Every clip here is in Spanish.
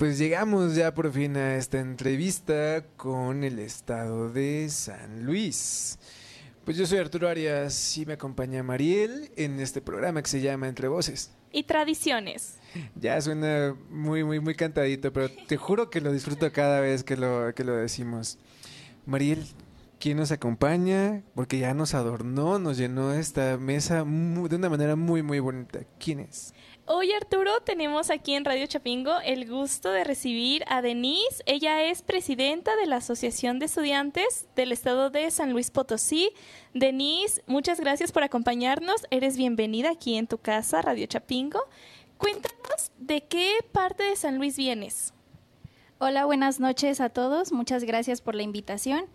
pues llegamos ya por fin a esta entrevista con el estado de San Luis. Pues yo soy Arturo Arias y me acompaña Mariel en este programa que se llama Entre Voces. Y tradiciones. Ya suena muy cantadito, pero te juro que lo disfruto cada vez que lo decimos. Mariel, ¿quién nos acompaña? Porque ya nos adornó, nos llenó esta mesa de una manera muy bonita. ¿Quién es? Hoy, Arturo, tenemos aquí en Radio Chapingo el gusto de recibir a Denise. Ella es presidenta de la Asociación de Estudiantes del Estado de San Luis Potosí. Denise, muchas gracias por acompañarnos. Eres bienvenida aquí en tu casa, Radio Chapingo. Cuéntanos de qué parte de San Luis vienes. Hola, buenas noches a todos. Muchas gracias por la invitación.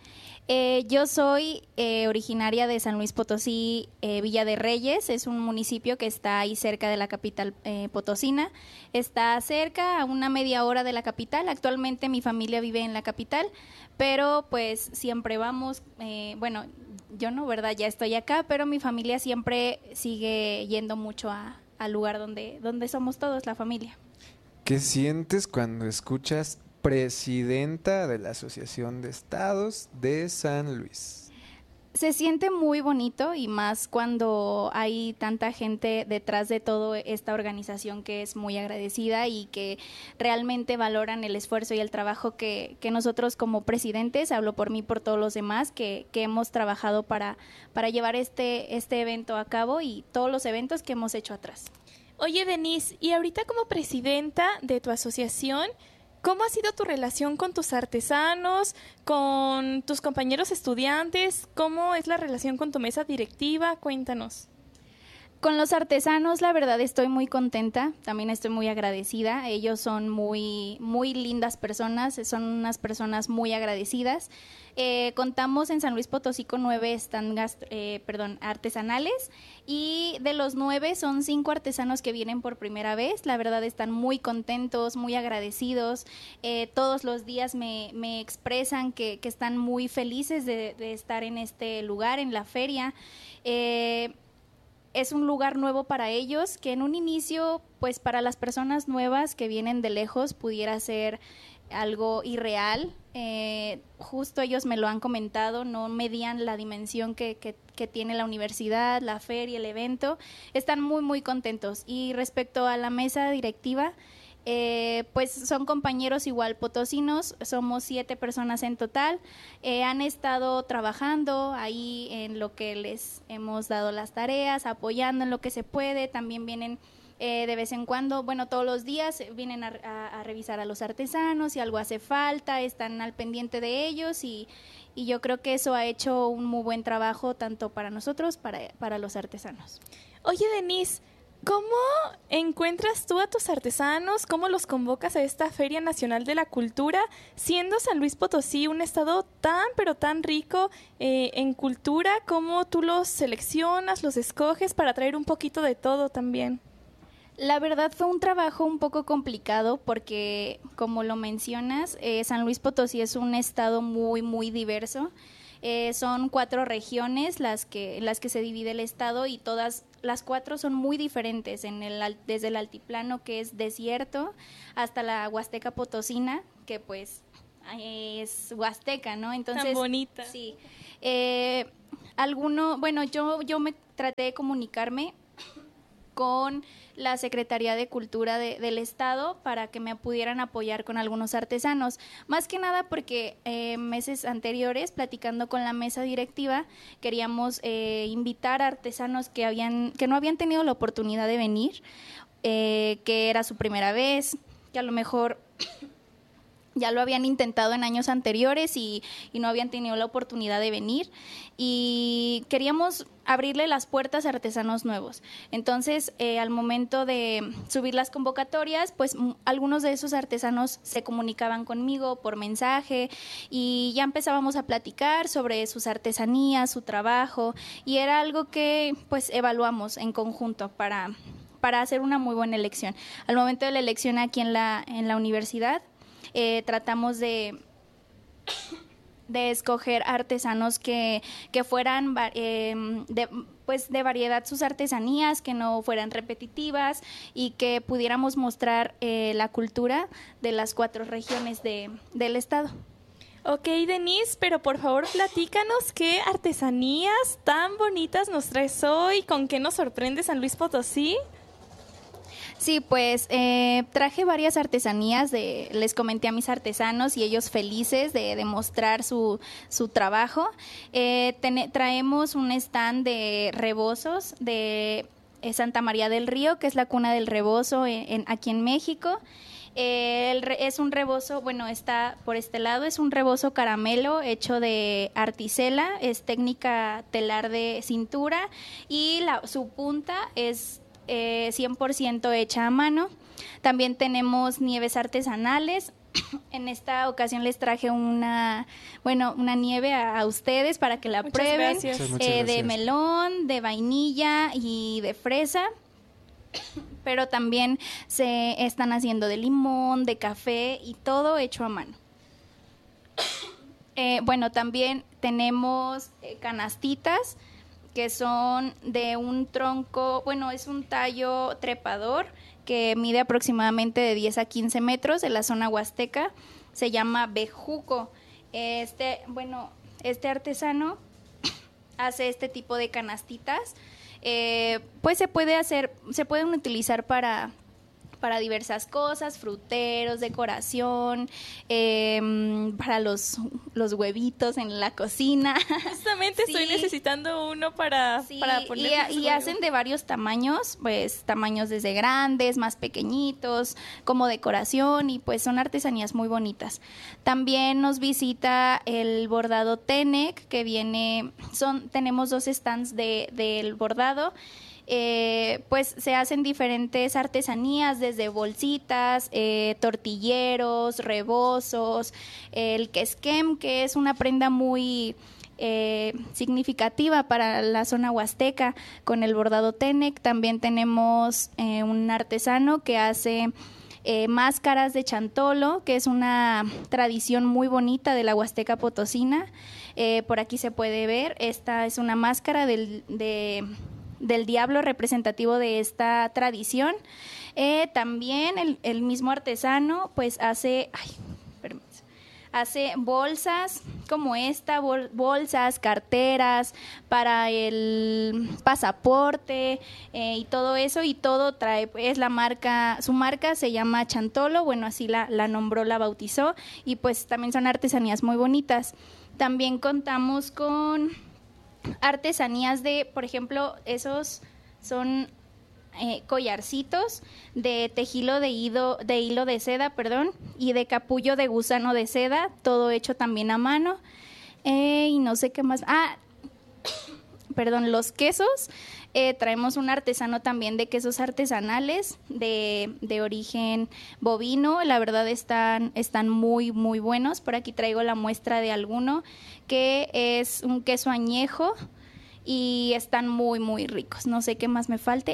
Yo soy originaria de San Luis Potosí, Villa de Reyes. Es un municipio que está ahí cerca de la capital potosina. Está cerca, a una media hora de la capital. Actualmente mi familia vive en la capital, pero pues siempre vamos, bueno, yo no, ¿verdad? Ya estoy acá, pero mi familia siempre sigue yendo mucho al lugar donde somos todos, la familia. ¿Qué sientes cuando escuchas presidenta de la Asociación de Estados de San Luis? Se siente muy bonito y más cuando hay tanta gente detrás de toda esta organización que es muy agradecida y que realmente valoran el esfuerzo y el trabajo que nosotros como presidentes, hablo por mí, por todos los demás, que hemos trabajado para llevar este evento a cabo y todos los eventos que hemos hecho atrás. Oye, Denise, y ahorita como presidenta de tu asociación, ¿cómo ha sido tu relación con tus artesanos, con tus compañeros estudiantes? ¿Cómo es la relación con tu mesa directiva? Cuéntanos. Con los artesanos, la verdad, estoy muy contenta, también estoy muy agradecida. Ellos son muy lindas personas, son unas personas muy agradecidas. Contamos en San Luis Potosí con 9 stands artesanales y de los 9 son 5 artesanos que vienen por primera vez. La verdad están muy contentos, muy agradecidos. Todos los días me expresan que están muy felices de estar en este lugar, en la feria. Es un lugar nuevo para ellos, que en un inicio, pues para las personas nuevas que vienen de lejos pudiera ser algo irreal. Justo ellos me lo han comentado, no medían la dimensión que tiene la universidad, la feria, el evento. Están muy contentos. Y respecto a la mesa directiva, pues son compañeros igual potosinos, somos 7 personas en total. Han estado trabajando ahí en lo que les hemos dado las tareas, apoyando en lo que se puede. También vienen de vez en cuando, bueno, todos los días vienen a revisar a los artesanos, si algo hace falta, están al pendiente de ellos y yo creo que eso ha hecho un muy buen trabajo tanto para nosotros, para los artesanos. Oye, Denise, ¿cómo encuentras tú a tus artesanos? ¿Cómo los convocas a esta Feria Nacional de la Cultura? Siendo San Luis Potosí un estado pero tan rico en cultura, ¿cómo tú los seleccionas, los escoges para traer un poquito de todo también? La verdad fue un trabajo un poco complicado porque, como lo mencionas, San Luis Potosí es un estado muy diverso. Son 4 regiones las que se divide el estado y todas las 4 son muy diferentes, desde el altiplano, que es desierto, hasta la Huasteca Potosina, que pues es huasteca, ¿no? Entonces, tan bonita. Sí. Yo me traté de comunicarme con la Secretaría de Cultura del Estado para que me pudieran apoyar con algunos artesanos. Más que nada porque meses anteriores, platicando con la mesa directiva, queríamos invitar a artesanos que no habían tenido la oportunidad de venir, que era su primera vez, que a lo mejor ya lo habían intentado en años anteriores y no habían tenido la oportunidad de venir, y queríamos abrirle las puertas a artesanos nuevos. Entonces, al momento de subir las convocatorias, pues algunos de esos artesanos se comunicaban conmigo por mensaje y ya empezábamos a platicar sobre sus artesanías, su trabajo, y era algo que pues evaluamos en conjunto para hacer una muy buena elección. Al momento de la elección aquí en la universidad, tratamos de de escoger artesanos que fueran de variedad sus artesanías, que no fueran repetitivas y que pudiéramos mostrar la cultura de las 4 regiones del estado. Ok, Denise, pero por favor platícanos qué artesanías tan bonitas nos traes hoy, con qué nos sorprende San Luis Potosí. Sí, pues traje varias artesanías, les comenté a mis artesanos y ellos felices de demostrar su trabajo. Traemos un stand de rebozos de Santa María del Río, que es la cuna del rebozo aquí en México. Es un rebozo, bueno, está por este lado, es un rebozo caramelo hecho de articela, es técnica telar de cintura y su punta es 100% hecha a mano. También tenemos nieves artesanales. En esta ocasión les traje una nieve a ustedes para que la prueben. Muchas gracias. De melón, de vainilla y de fresa. Pero también se están haciendo de limón, de café y todo hecho a mano. También tenemos canastitas que son de un tronco, es un tallo trepador que mide aproximadamente de 10 a 15 metros de la zona huasteca, se llama bejuco. Este artesano hace este tipo de canastitas, pues se pueden utilizar para diversas cosas, fruteros, decoración, para los huevitos en la cocina. Justamente Sí. estoy necesitando uno para poner. Y hacen de varios tamaños, pues tamaños desde grandes, más pequeñitos, como decoración, y pues son artesanías muy bonitas. También nos visita el bordado Tenec, que tenemos 2 stands del bordado. Pues se hacen diferentes artesanías, desde bolsitas, tortilleros, rebozos, el quesquem, que es una prenda muy significativa para la zona huasteca, con el bordado Tenec. También tenemos un artesano que hace máscaras de chantolo, que es una tradición muy bonita de la Huasteca Potosina. Por aquí se puede ver, esta es una máscara del diablo representativo de esta tradición. También el mismo artesano pues hace bolsas como esta, bolsas, carteras para el pasaporte, y todo eso, y todo trae, su marca se llama Chantolo, así la nombró, la bautizó, y pues también son artesanías muy bonitas. También contamos con artesanías por ejemplo, esos son collarcitos de tejilo de hilo de seda, y de capullo de gusano de seda, todo hecho también a mano. Y no sé qué más. Los quesos. Traemos un artesano también de quesos artesanales de origen bovino. La verdad están muy, muy buenos. Por aquí traigo la muestra de alguno, que es un queso añejo, y están muy, muy ricos. No sé qué más me falte.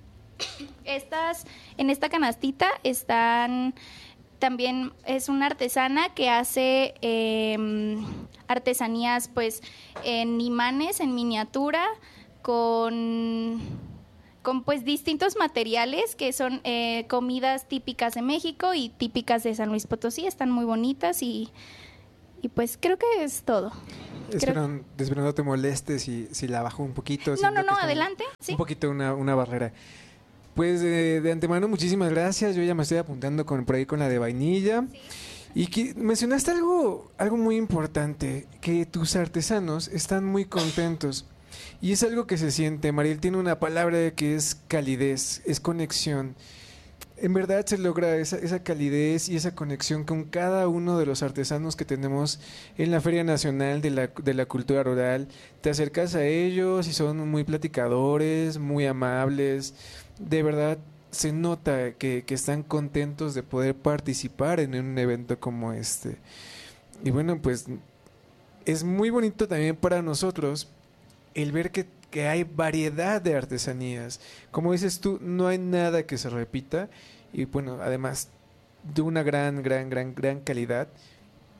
En esta canastita están, también es una artesana que hace artesanías pues en imanes, en miniatura, con pues distintos materiales que son comidas típicas de México y típicas de San Luis Potosí. Están muy bonitas y pues creo que es todo. Espero no te molestes si la bajo un poquito. No, adelante. Sí. Un poquito una barrera. Pues de antemano, muchísimas gracias. Yo ya me estoy apuntando por ahí con la de vainilla. Sí. Y que mencionaste algo muy importante, que tus artesanos están muy contentos. Y es algo que se siente. Mariel tiene una palabra que es calidez, es conexión. En verdad se logra esa calidez y esa conexión con cada uno de los artesanos que tenemos en la Feria Nacional de la Cultura Rural. Te acercas a ellos y son muy platicadores, muy amables. De verdad se nota que están contentos de poder participar en un evento como este. Y pues es muy bonito también para nosotros el ver que hay variedad de artesanías. Como dices tú, no hay nada que se repita, y además de una gran calidad.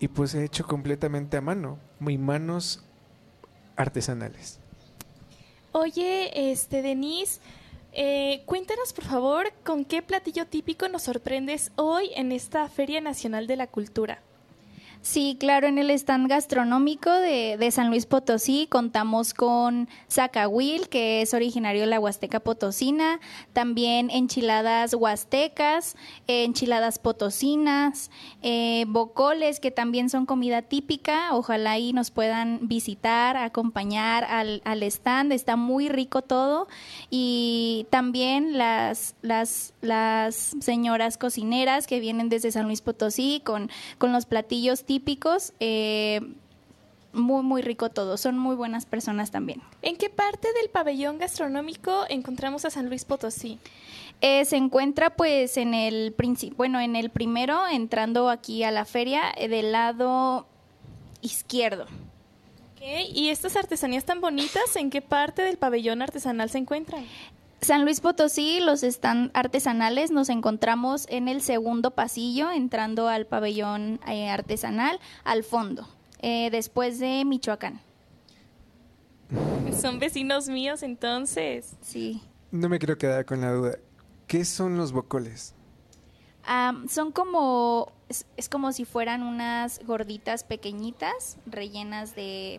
y pues hecho completamente a mano, muy manos artesanales. Oye, Denise, cuéntanos por favor con qué platillo típico nos sorprendes hoy en esta Feria Nacional de la Cultura. Sí, claro, en el stand gastronómico de San Luis Potosí contamos con zacahuil, que es originario de la Huasteca Potosina, también enchiladas huastecas, enchiladas potosinas, bocoles, que también son comida típica. Ojalá ahí nos puedan visitar, acompañar al stand, está muy rico todo. Y también las señoras cocineras que vienen desde San Luis Potosí con los platillos típicos, muy, muy rico todo. Son muy buenas personas también. ¿En qué parte del pabellón gastronómico encontramos a San Luis Potosí? Se encuentra pues en el primero, entrando aquí a la feria, del lado izquierdo. Okay. ¿Y estas artesanías tan bonitas, en qué parte del pabellón artesanal se encuentran? San Luis Potosí, los stand artesanales, nos encontramos en el segundo pasillo, entrando al pabellón artesanal, al fondo, después de Michoacán. Son vecinos míos, entonces. Sí. No me quiero quedar con la duda. ¿Qué son los bocoles? Son como, es como si fueran unas gorditas pequeñitas, rellenas de...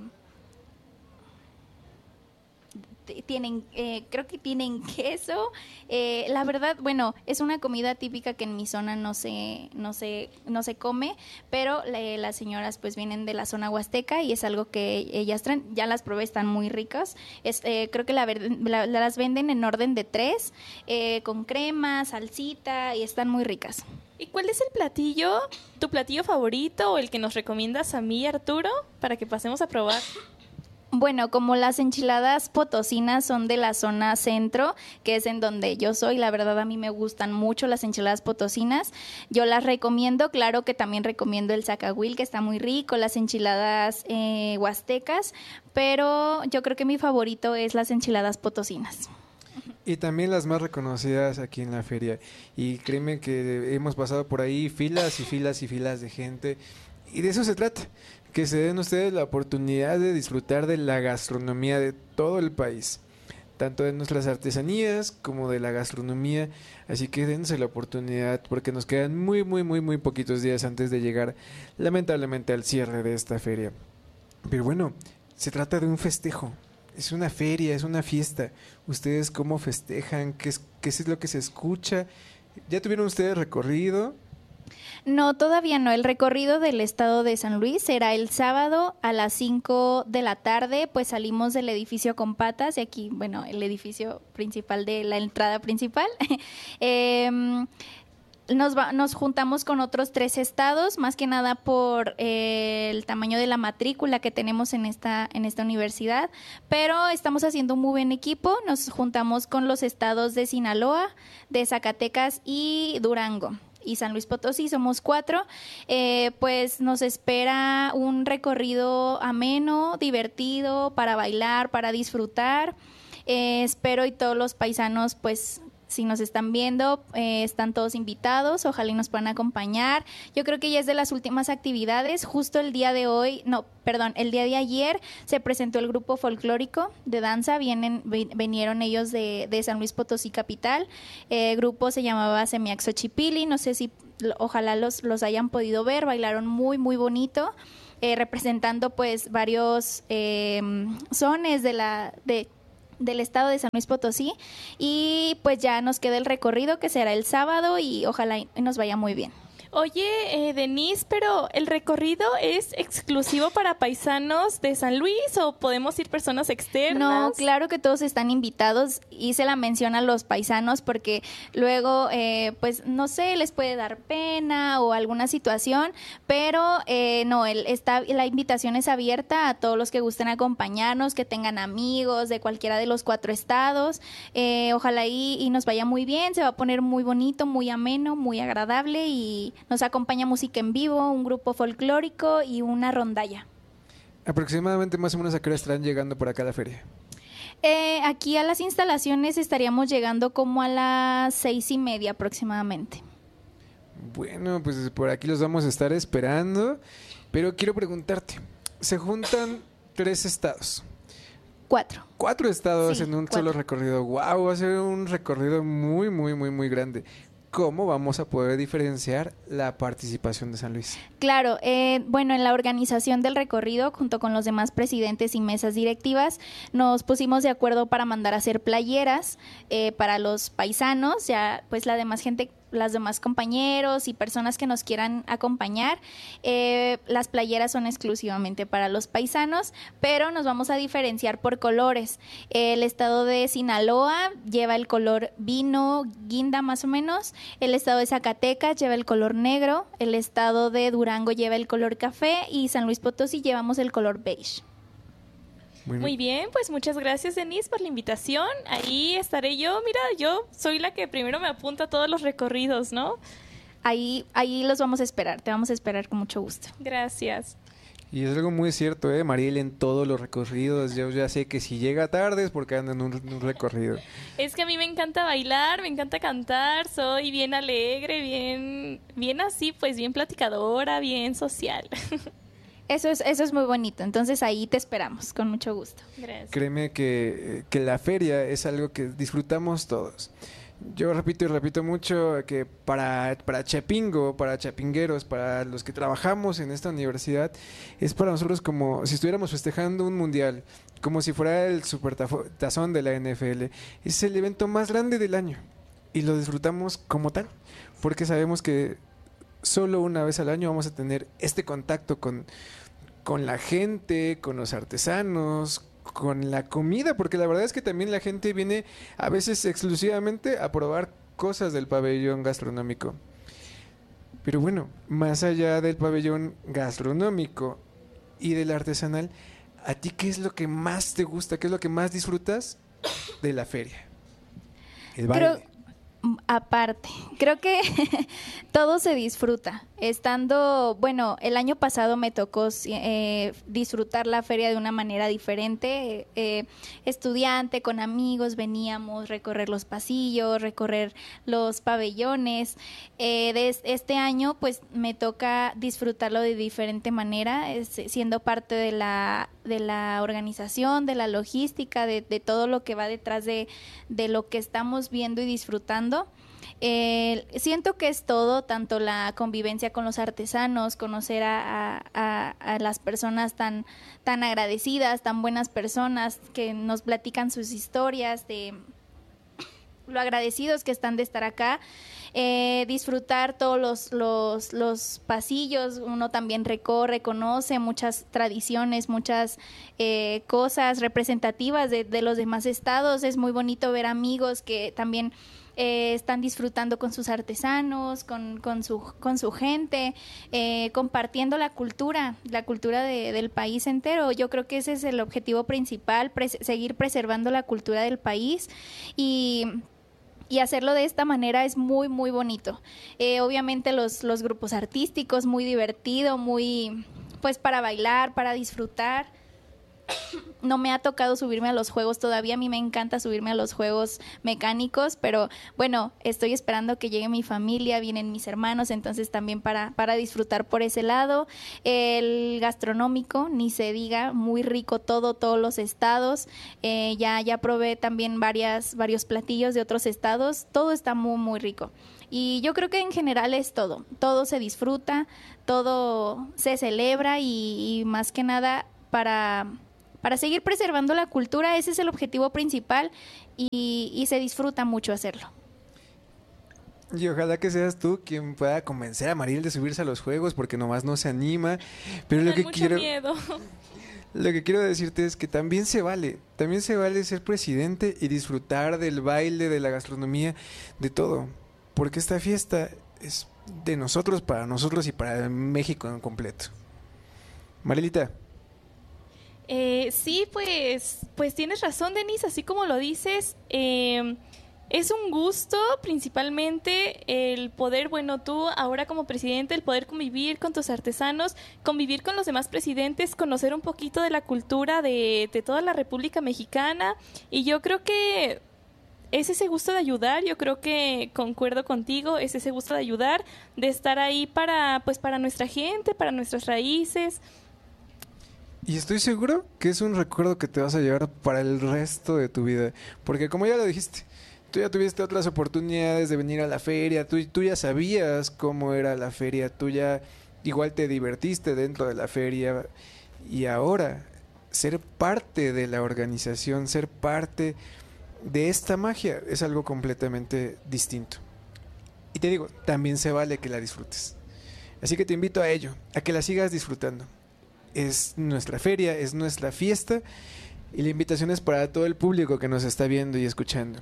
Tienen, creo que tienen queso. La verdad, bueno, es una comida típica que en mi zona no se come, pero las señoras pues vienen de la zona huasteca y es algo que ellas traen. Ya las probé, están muy ricas. Creo que las venden en orden de 3, con crema, salsita, y están muy ricas. ¿Y cuál es tu platillo favorito o el que nos recomiendas a mí, Arturo, para que pasemos a probar? Bueno, como las enchiladas potosinas son de la zona centro, que es en donde yo soy, la verdad a mí me gustan mucho las enchiladas potosinas. Yo las recomiendo, claro que también recomiendo el zacahuil, que está muy rico, las enchiladas huastecas, pero yo creo que mi favorito es las enchiladas potosinas. Y también las más reconocidas aquí en la feria. Y créeme que hemos pasado por ahí filas y filas y filas de gente. Y de eso se trata, que se den ustedes la oportunidad de disfrutar de la gastronomía de todo el país, tanto de nuestras artesanías como de la gastronomía. Así que dense la oportunidad porque nos quedan muy, muy, muy, muy poquitos días antes de llegar, lamentablemente, al cierre de esta feria. Pero bueno, se trata de un festejo. Es una feria, es una fiesta. ¿Ustedes cómo festejan? ¿Qué es lo que se escucha? ¿Ya tuvieron ustedes recorrido? No, todavía no. El recorrido del estado de San Luis será el sábado a las 5 de la tarde, pues salimos del edificio con patas, y aquí, bueno, el edificio principal de la entrada principal. Nos juntamos con otros 3 estados, más que nada por el tamaño de la matrícula que tenemos en esta universidad, pero estamos haciendo un muy buen equipo. Nos juntamos con los estados de Sinaloa, de Zacatecas y Durango. Y San Luis Potosí, somos 4, pues nos espera un recorrido ameno, divertido, para bailar, para disfrutar. Espero y todos los paisanos, pues si nos están viendo, están todos invitados, ojalá y nos puedan acompañar. Yo creo que ya es de las últimas actividades. Justo el día de ayer se presentó el grupo folclórico de danza, vinieron ellos de San Luis Potosí capital. El grupo se llamaba Semiaxochipili, no sé si ojalá los hayan podido ver, bailaron muy, muy bonito, representando pues varios sones del estado de San Luis Potosí, y pues ya nos queda el recorrido que será el sábado y ojalá nos vaya muy bien. Oye, Denise, pero ¿el recorrido es exclusivo para paisanos de San Luis o podemos ir personas externas? No, claro que todos están invitados. Hice la mención a los paisanos porque luego, pues no sé, les puede dar pena o alguna situación, pero no, la invitación es abierta a todos los que gusten acompañarnos, que tengan amigos de cualquiera de los 4 estados. Ojalá y nos vaya muy bien, se va a poner muy bonito, muy ameno, muy agradable, y nos acompaña música en vivo, un grupo folclórico y una rondalla. Aproximadamente más o menos a qué hora estarán llegando por acá a la feria. Aquí a las instalaciones estaríamos llegando como a las 6:30 aproximadamente. Bueno, pues por aquí los vamos a estar esperando, pero quiero preguntarte, se juntan 3 estados. 4. 4 estados Sí, en un 4. solo recorrido. Wow, va a ser un recorrido muy, muy, muy, muy grande. ¿Cómo vamos a poder diferenciar la participación de San Luis? Claro, bueno, en la organización del recorrido, junto con los demás presidentes y mesas directivas, nos pusimos de acuerdo para mandar a hacer playeras para los paisanos, ya pues la demás gente, las demás compañeros y personas que nos quieran acompañar. Las playeras son exclusivamente para los paisanos, pero nos vamos a diferenciar por colores. El estado de Sinaloa lleva el color vino, guinda más o menos. El estado de Zacatecas lleva el color negro. El estado de Durango lleva el color café y San Luis Potosí llevamos el color beige. Muy bien, pues muchas gracias, Denise, por la invitación. Ahí estaré yo. Mira, yo soy la que primero me apunta a todos los recorridos, ¿no? Ahí los vamos a esperar, te vamos a esperar con mucho gusto. Gracias. Y es algo muy cierto, Mariel, en todos los recorridos. Yo ya sé que si llega tarde es porque anda en un recorrido. Es que a mí me encanta bailar, me encanta cantar, soy bien alegre, bien así, pues bien platicadora, bien social. Eso es muy bonito, entonces ahí te esperamos, con mucho gusto. Gracias. Créeme que la feria es algo que disfrutamos todos. Yo repito y repito mucho que para Chapingo, para chapingueros, para los que trabajamos en esta universidad, es para nosotros como si estuviéramos festejando un mundial, como si fuera el supertazón de la NFL. Es el evento más grande del año y lo disfrutamos como tal, porque sabemos que solo una vez al año vamos a tener este contacto con la gente, con los artesanos, con la comida, porque la verdad es que también la gente viene a veces exclusivamente a probar cosas del pabellón gastronómico. Pero bueno, más allá del pabellón gastronómico y del artesanal, ¿a ti qué es lo que más te gusta? ¿Qué es lo que más disfrutas de la feria? El baile. Aparte, creo que todo se disfruta. Estando, bueno, el año pasado me tocó disfrutar la feria de una manera diferente. Estudiante, con amigos, veníamos a recorrer los pasillos, recorrer los pabellones. Este año, pues, me toca disfrutarlo de diferente manera, siendo parte de la organización, de la logística, de todo lo que va detrás de lo que estamos viendo y disfrutando. Siento que es todo, tanto la convivencia con los artesanos, conocer a las personas tan agradecidas, tan buenas personas que nos platican sus historias, de lo agradecidos que están de estar acá. Disfrutar todos los pasillos, uno también recorre, conoce muchas tradiciones, muchas cosas representativas de los demás estados. Es muy bonito ver amigos que también están disfrutando con sus artesanos, con su gente, compartiendo la cultura del país entero. Yo creo que ese es el objetivo principal, seguir preservando la cultura del país y hacerlo de esta manera es muy, muy bonito. Obviamente los grupos artísticos, muy divertido, muy, pues, para bailar, para disfrutar. No me ha tocado subirme a los juegos todavía, a mí me encanta subirme a los juegos mecánicos, pero bueno, estoy esperando que llegue mi familia, vienen mis hermanos, entonces también para disfrutar por ese lado. El gastronómico, ni se diga, muy rico todos los estados. Ya probé también varios platillos de otros estados, todo está muy, muy rico. Y yo creo que en general es todo se disfruta, todo se celebra y más que nada para seguir preservando la cultura, ese es el objetivo principal y se disfruta mucho hacerlo. Y ojalá que seas tú quien pueda convencer a Mariel de subirse a los juegos, porque nomás no se anima. Pero lo que quiero decirte es que también se vale ser presidente y disfrutar del baile, de la gastronomía, de todo. Porque esta fiesta es de nosotros, para nosotros y para México en completo. Marielita. Sí, pues tienes razón, Denise, así como lo dices, es un gusto principalmente el poder, bueno, tú ahora como presidente, el poder convivir con tus artesanos, convivir con los demás presidentes, conocer un poquito de la cultura de toda la República Mexicana, y yo creo que es ese gusto de ayudar. Yo creo que concuerdo contigo, es ese gusto de ayudar, de estar ahí para nuestra gente, para nuestras raíces. Y estoy seguro que es un recuerdo que te vas a llevar para el resto de tu vida. Porque como ya lo dijiste, tú ya tuviste otras oportunidades de venir a la feria, tú ya sabías cómo era la feria, tú ya igual te divertiste dentro de la feria. Y ahora, ser parte de la organización, ser parte de esta magia es algo completamente distinto. Y te digo, también se vale que la disfrutes. Así que te invito a ello, a que la sigas disfrutando. Es nuestra feria, es nuestra fiesta y la invitación es para todo el público que nos está viendo y escuchando.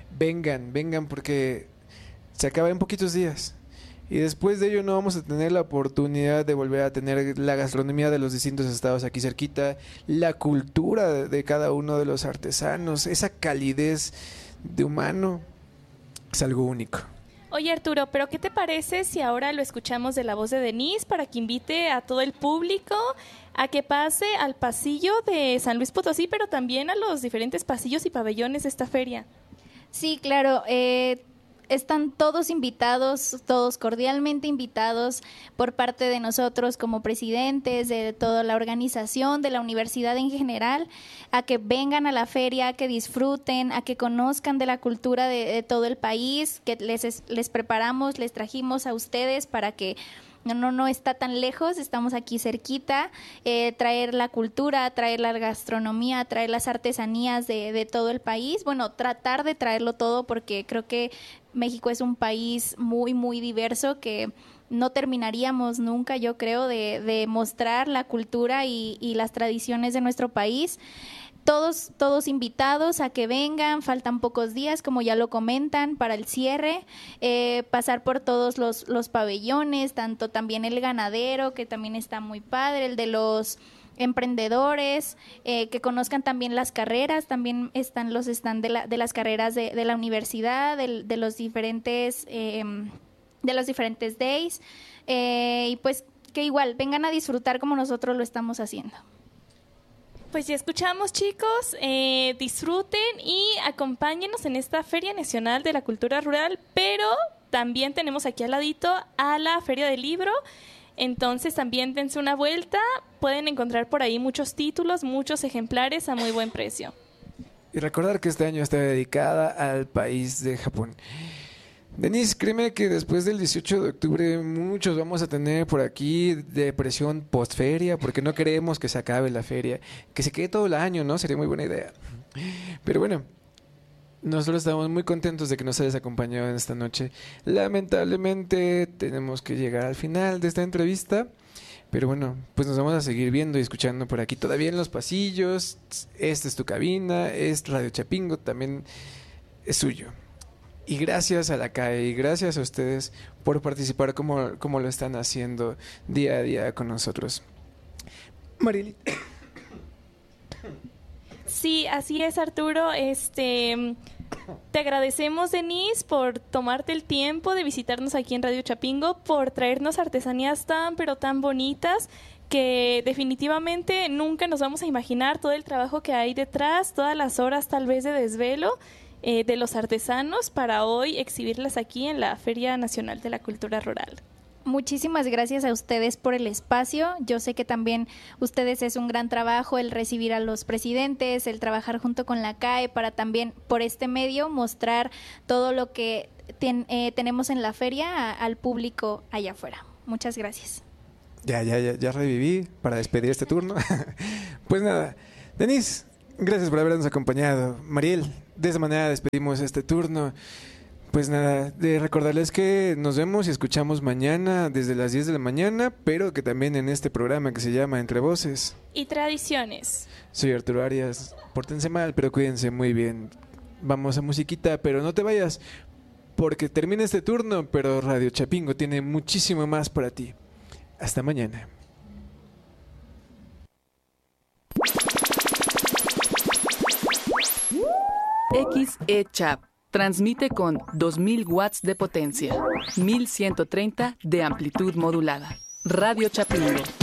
Vengan porque se acaba en poquitos días y después de ello no vamos a tener la oportunidad de volver a tener la gastronomía de los distintos estados aquí cerquita, la cultura de cada uno de los artesanos, esa calidez de humano es algo único. Oye, Arturo, ¿pero qué te parece si ahora lo escuchamos de la voz de Denise para que invite a todo el público a que pase al pasillo de San Luis Potosí, pero también a los diferentes pasillos y pabellones de esta feria? Sí, claro. Están todos invitados, todos cordialmente invitados por parte de nosotros como presidentes, de toda la organización, de la universidad en general, a que vengan a la feria, a que disfruten, a que conozcan de la cultura de todo el país, que les preparamos, les trajimos a ustedes para que no está tan lejos, estamos aquí cerquita, traer la cultura, traer la gastronomía, traer las artesanías de todo el país, bueno, tratar de traerlo todo porque creo que México es un país muy, muy diverso que no terminaríamos nunca, yo creo, de mostrar la cultura y las tradiciones de nuestro país. Todos invitados a que vengan, faltan pocos días, como ya lo comentan, para el cierre, pasar por todos los pabellones, tanto también el ganadero, que también está muy padre, el de los emprendedores, que conozcan también las carreras, también están los stand de las carreras de la universidad, de los diferentes days, y pues que igual vengan a disfrutar como nosotros lo estamos haciendo. Pues ya escuchamos, chicos, disfruten y acompáñenos en esta Feria Nacional de la Cultura Rural, pero también tenemos aquí al ladito a la Feria del Libro, entonces también dense una vuelta, pueden encontrar por ahí muchos títulos, muchos ejemplares a muy buen precio. Y recordar que este año está dedicada al país de Japón. Denise, créeme que después del 18 de octubre muchos vamos a tener por aquí depresión postferia porque no queremos que se acabe la feria, que se quede todo el año, ¿no? Sería muy buena idea. Pero bueno, nosotros estamos muy contentos de que nos hayas acompañado en esta noche. Lamentablemente tenemos que llegar al final de esta entrevista, pero bueno, pues nos vamos a seguir viendo y escuchando por aquí todavía en los pasillos. Esta es tu cabina, es Radio Chapingo, también es suyo. Y gracias a la CAE y gracias a ustedes por participar como lo están haciendo día a día con nosotros. Marieli. Sí, así es, Arturo. Te agradecemos, Denise, por tomarte el tiempo de visitarnos aquí en Radio Chapingo, por traernos artesanías tan, pero tan bonitas que definitivamente nunca nos vamos a imaginar todo el trabajo que hay detrás, todas las horas tal vez de desvelo de los artesanos para hoy exhibirlas aquí en la Feria Nacional de la Cultura Rural. Muchísimas gracias a ustedes por el espacio. Yo sé que también ustedes es un gran trabajo el recibir a los presidentes, el trabajar junto con la CAE para también por este medio mostrar todo lo que tenemos en la feria al público allá afuera. Muchas gracias. Ya reviví para despedir este turno. Pues nada, Denise, gracias por habernos acompañado. Mariel, de esa manera despedimos este turno. Pues nada, de recordarles que nos vemos y escuchamos mañana desde las 10 de la mañana, pero que también en este programa que se llama Entre Voces y Tradiciones. Soy Arturo Arias. Pórtense mal, pero cuídense muy bien. Vamos a musiquita, pero no te vayas, porque termina este turno, pero Radio Chapingo tiene muchísimo más para ti. Hasta mañana. XE-Chap transmite con 2000 watts de potencia, 1130 de amplitud modulada. Radio Chapingo.